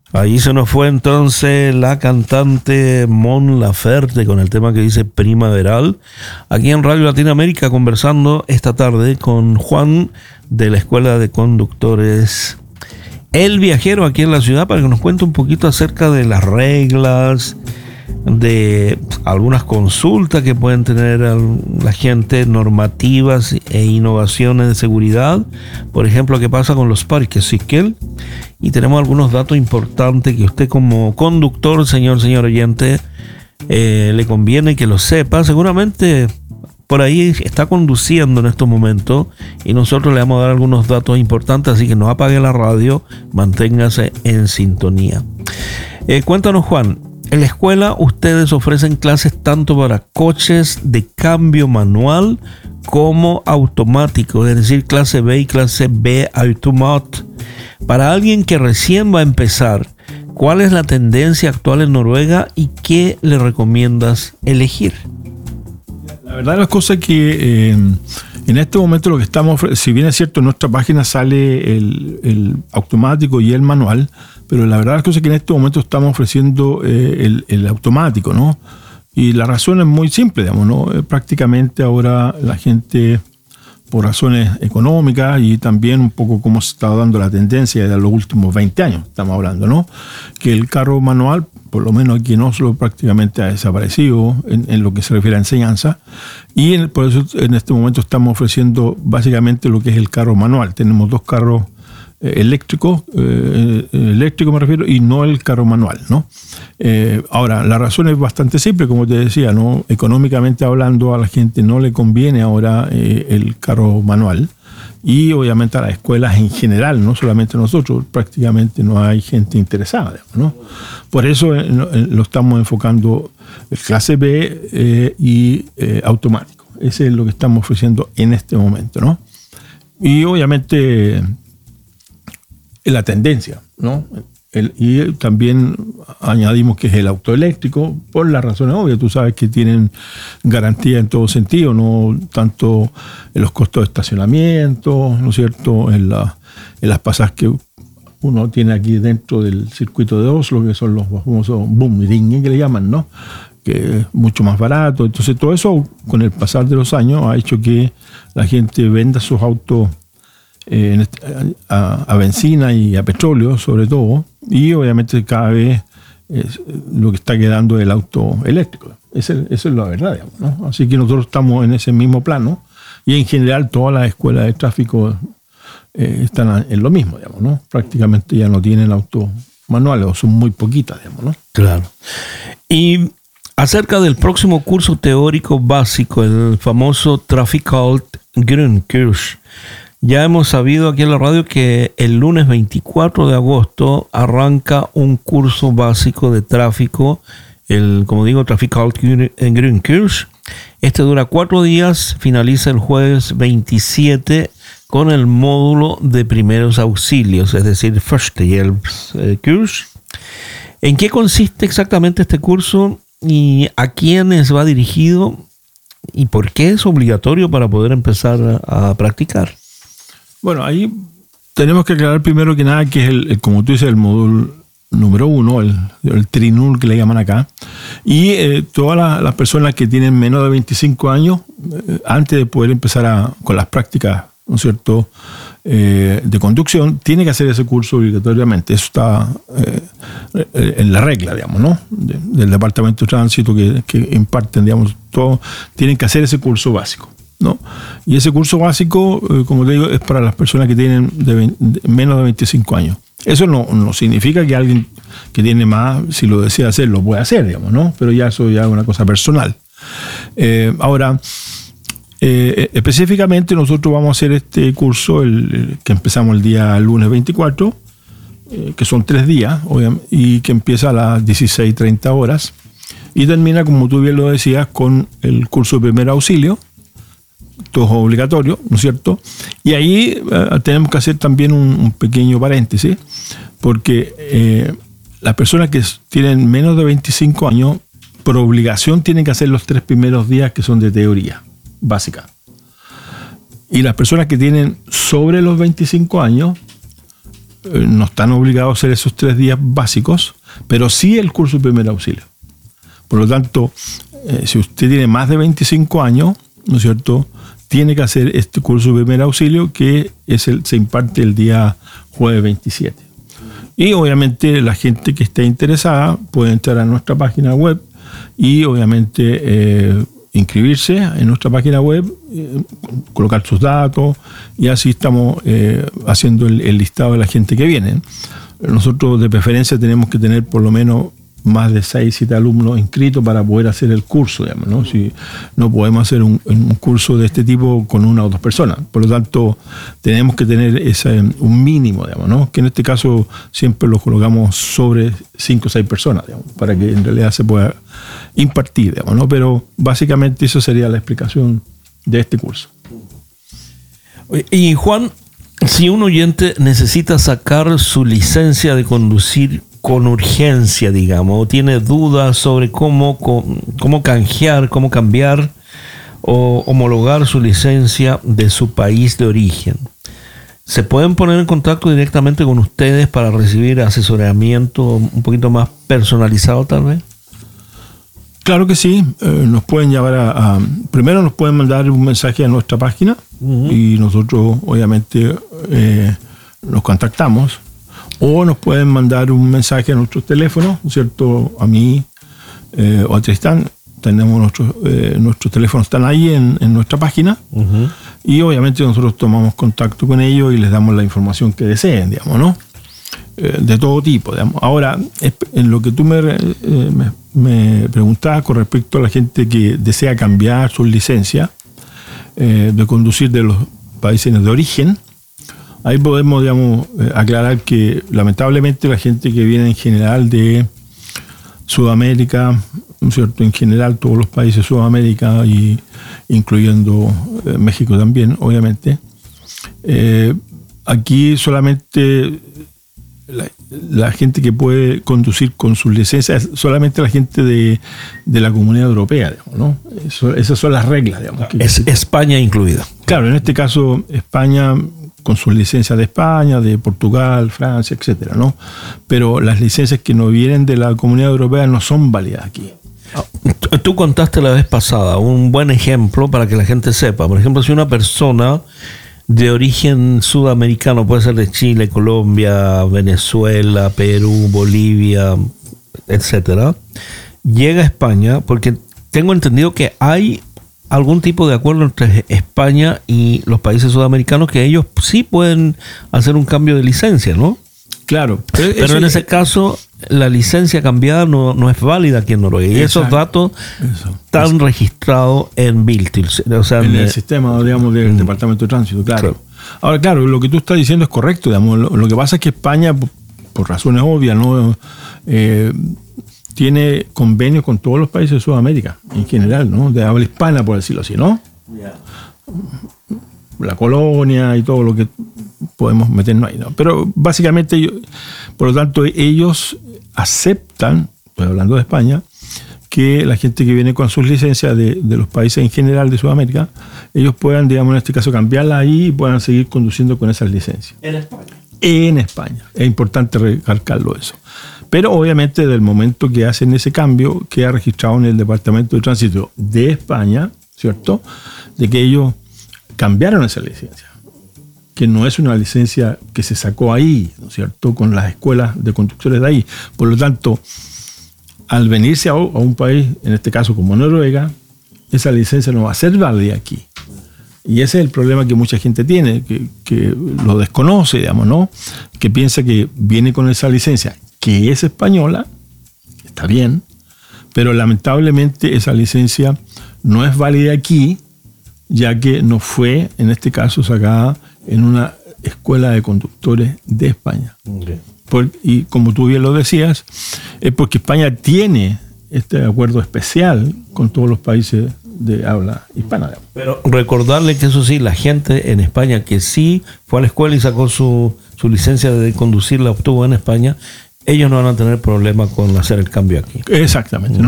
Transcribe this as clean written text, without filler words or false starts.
Ahí se nos fue entonces la cantante Mon Laferte con el tema que dice Primaveral, aquí en Radio Latinoamérica, conversando esta tarde con Juan de la Escuela de Conductores El Viajero aquí en la ciudad, para que nos cuente un poquito acerca de las reglas, de algunas consultas que pueden tener la gente, normativas e innovaciones de seguridad, por ejemplo, qué pasa con los parques Siquel, y tenemos algunos datos importantes que usted como conductor, señor oyente, le conviene que lo sepa. Seguramente por ahí está conduciendo en estos momentos y nosotros le vamos a dar algunos datos importantes, así que no apague la radio, manténgase en sintonía. Cuéntanos, Juan, en la escuela ustedes ofrecen clases tanto para coches de cambio manual como automático, es decir, clase B y clase B Automat. Para alguien que recién va a empezar, ¿cuál es la tendencia actual en Noruega y qué le recomiendas elegir? La verdad de las cosas es que en este momento lo que estamos, si bien es cierto, en nuestra página sale el automático y el manual, pero la verdad de las cosas es que en este momento estamos ofreciendo el automático, ¿no? Y la razón es muy simple, digamos, ¿no? Prácticamente ahora la gente, por razones económicas y también un poco como se está dando la tendencia de los últimos 20 años, estamos hablando, ¿no? Que el carro manual, por lo menos aquí en Oslo, prácticamente ha desaparecido en lo que se refiere a enseñanza, y por eso en este momento estamos ofreciendo básicamente lo que es el carro manual. Tenemos dos carros eléctrico me refiero, y no el carro manual, ¿no? Ahora, la razón es bastante simple, como te decía, ¿no? Económicamente hablando, a la gente no le conviene ahora el carro manual, y obviamente a las escuelas en general, no solamente nosotros, prácticamente no hay gente interesada, ¿no? Por eso lo estamos enfocando en clase B y automático. Ese es lo que estamos ofreciendo en este momento, ¿no? Y obviamente la tendencia, ¿no? Y también añadimos que es el auto eléctrico, por las razones obvias. Tú sabes que tienen garantía en todo sentido, no tanto en los costos de estacionamiento, ¿no es cierto?, en las pasajes que uno tiene aquí dentro del circuito de Oslo, que son los famosos bomringen que le llaman, ¿no?, que es mucho más barato. Entonces todo eso, con el pasar de los años, ha hecho que la gente venda sus autos a benzina y a petróleo sobre todo, y obviamente cada vez lo que está quedando es el auto eléctrico. Eso es la verdad, digamos, ¿no? Así que nosotros estamos en ese mismo plano, y en general todas las escuelas de tráfico están en lo mismo, digamos, ¿no? Prácticamente ya no tienen autos manuales, o son muy poquitas, digamos, ¿no? Claro. Y acerca del próximo curso teórico básico, el famoso Trafikalt Grundkurs, ya hemos sabido aquí en la radio que el lunes 24 de agosto arranca un curso básico de tráfico, como digo, Trafikalt Grundkurs. Este dura 4 días, finaliza el jueves 27 con el módulo de primeros auxilios, es decir, Førstehjelpskurs. ¿En qué consiste exactamente este curso y a quiénes va dirigido y por qué es obligatorio para poder empezar a practicar? Bueno, ahí tenemos que aclarar primero que nada que es como tú dices, el módulo número 1, el trinul que le llaman acá, y todas las personas que tienen menos de 25 años, antes de poder empezar con las prácticas, ¿no es cierto?, de conducción, tienen que hacer ese curso obligatoriamente. Eso está en la regla, digamos, ¿no?, del Departamento de Tránsito que imparten, digamos, todos tienen que hacer ese curso básico, ¿no? Y ese curso básico, como te digo, es para las personas que tienen menos de 25 años. Eso no significa que alguien que tiene más, si lo desea hacer, lo puede hacer, digamos, ¿no? Pero ya eso ya es una cosa personal. Ahora, específicamente nosotros vamos a hacer este curso que empezamos el día lunes 24, que son 3 días, obviamente, y que empieza a las 16:30 horas y termina, como tú bien lo decías, con el curso de primer auxilio. Todo es obligatorio, ¿no es cierto? Y ahí tenemos que hacer también un pequeño paréntesis, porque las personas que tienen menos de 25 años, por obligación, tienen que hacer los 3 primeros días que son de teoría básica. Y las personas que tienen sobre los 25 años, no están obligados a hacer esos 3 días básicos, pero sí el curso de primer auxilio. Por lo tanto, si usted tiene más de 25 años, ¿no es cierto?, tiene que hacer este curso de primer auxilio que se imparte el día jueves 27. Y obviamente la gente que esté interesada puede entrar a nuestra página web y obviamente inscribirse en nuestra página web, colocar sus datos, y así estamos haciendo el listado de la gente que viene. Nosotros de preferencia tenemos que tener por lo menos más de 6, 7 alumnos inscritos para poder hacer el curso, digamos, ¿no? Si no podemos hacer un curso de este tipo con 1 o 2 personas. Por lo tanto, tenemos que tener un mínimo, digamos, ¿no? Que en este caso siempre lo colocamos sobre 5 o 6 personas, digamos, para que en realidad se pueda impartir, digamos, ¿no? Pero básicamente eso sería la explicación de este curso. Y Juan, si un oyente necesita sacar su licencia de conducir con urgencia, digamos, o tiene dudas sobre cómo canjear, cómo cambiar o homologar su licencia de su país de origen, ¿se pueden poner en contacto directamente con ustedes para recibir asesoramiento un poquito más personalizado tal vez? Claro que sí, nos pueden llamar primero nos pueden mandar un mensaje a nuestra página, y nosotros obviamente nos contactamos, o nos pueden mandar un mensaje a nuestros teléfonos, ¿cierto? A mí o a Tristán. Tenemos nuestros teléfonos, están ahí en nuestra página, y obviamente nosotros tomamos contacto con ellos y les damos la información que deseen, digamos, ¿no? De todo tipo, digamos. Ahora, en lo que tú me preguntabas con respecto a la gente que desea cambiar su licencia de conducir de los países de origen, ahí podemos, digamos, aclarar que lamentablemente la gente que viene en general de Sudamérica, ¿no es cierto?, en general todos los países de Sudamérica, y incluyendo México también, obviamente, aquí solamente la gente que puede conducir con sus licencias es solamente la gente de la Comunidad Europea, digamos, ¿no? Esas son las reglas, digamos. Es España incluida. Claro, en este caso España, con sus licencias de España, de Portugal, Francia, etcétera, ¿no? Pero las licencias que no vienen de la Comunidad Europea no son válidas aquí. Tú contaste la vez pasada un buen ejemplo para que la gente sepa. Por ejemplo, si una persona de origen sudamericano, puede ser de Chile, Colombia, Venezuela, Perú, Bolivia, etcétera, llega a España, porque tengo entendido que hay algún tipo de acuerdo entre España y los países sudamericanos, que ellos sí pueden hacer un cambio de licencia, ¿no? Claro. Pero en ese caso, la licencia cambiada no es válida aquí en Noruega. Y esos datos están registrados en Biltil, o sea, en el sistema, digamos, del Departamento de Tránsito, claro. Ahora, claro, lo que tú estás diciendo es correcto, digamos. Lo que pasa es que España, por razones obvias, ¿no?, tiene convenios con todos los países de Sudamérica, en general, ¿no?, de habla hispana, por decirlo así, ¿no? La colonia y todo lo que podemos meternos ahí, ¿no? Pero básicamente, por lo tanto, ellos aceptan, estoy hablando de España, que la gente que viene con sus licencias de los países en general de Sudamérica, ellos puedan, digamos, en este caso, cambiarla ahí y puedan seguir conduciendo con esas licencias. ¿En España? En España. Es importante recalcarlo eso. Pero obviamente, del momento que hacen ese cambio, queda registrado en el Departamento de Tránsito de España, ¿cierto?, de que ellos cambiaron esa licencia, que no es una licencia que se sacó ahí, ¿no es cierto?, con las escuelas de conductores de ahí. Por lo tanto, al venirse a un país, en este caso como Noruega, esa licencia no va a ser válida aquí. Y ese es el problema que mucha gente tiene, que lo desconoce, digamos, ¿no? Que piensa que viene con esa licencia, que es española, está bien, pero lamentablemente esa licencia no es válida aquí, ya que no fue, en este caso, sacada en una escuela de conductores de España. Okay. Y como tú bien lo decías, es porque España tiene este acuerdo especial con todos los países de habla hispana. Pero recordarle que eso sí, la gente en España que sí fue a la escuela y sacó su licencia de conducir, la obtuvo en España, ellos no van a tener problema con hacer el cambio aquí. Exactamente.